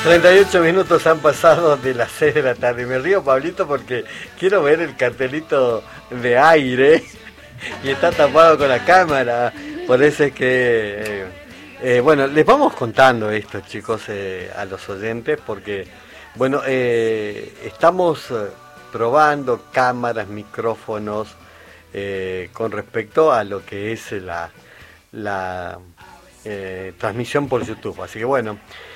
38 minutos han pasado de las 6 de la tarde. Me río, Pablito, porque quiero ver el cartelito de aire y está tapado con la cámara. Por eso es que... bueno, les vamos contando esto, chicos, a los oyentes, porque, bueno, estamos probando cámaras, micrófonos, con respecto a lo que es la transmisión por YouTube. Así que, bueno...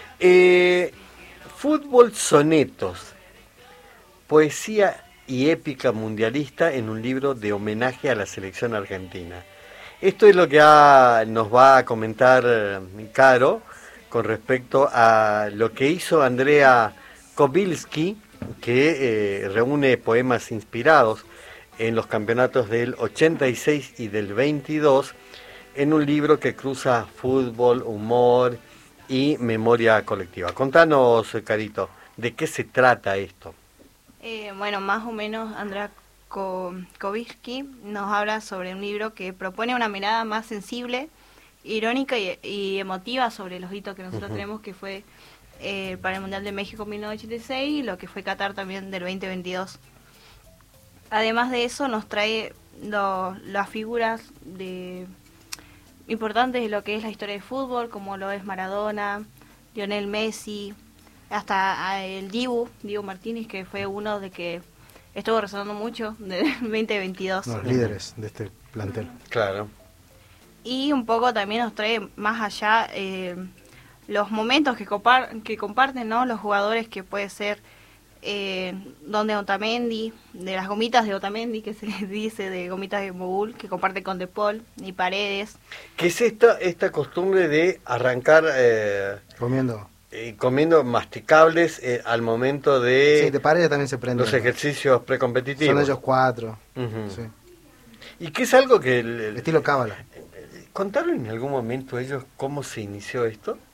fútbol sonetos, poesía y épica mundialista en un libro de homenaje a la selección argentina. Esto es lo que nos va a comentar Caro con respecto a lo que hizo Andrea Kobilski, que reúne poemas inspirados en los campeonatos del 86 y del 22 en un libro que cruza fútbol, humor y memoria colectiva. Contanos, Carito, ¿de qué se trata esto? Bueno, más o menos Andrea Kobilski nos habla sobre un libro que propone una mirada más sensible, irónica y emotiva sobre los hitos que nosotros tenemos, que fue para el Mundial de México 1986 y lo que fue Qatar también del 2022. Además de eso nos trae las figuras importantes de lo que es la historia del fútbol, como lo es Maradona, Lionel Messi, hasta el Dibu Martínez, que fue uno de que estuvo resonando mucho del 2022. Los líderes de este plantel. Claro. Y un poco también nos trae más allá los momentos que comparten, ¿no? Los jugadores, que puede ser donde Otamendi, de las gomitas de Otamendi, que se les dice, de gomitas de Mogul, que comparte con De Paul y Paredes. ¿Qué es esta costumbre de arrancar comiendo masticables al momento de... Sí, de Paredes también se prende. Los ejercicios precompetitivos. Son ellos 4. Sí. Y que es algo que... Estilo cábala. ¿Contaron en algún momento ellos cómo se inició esto?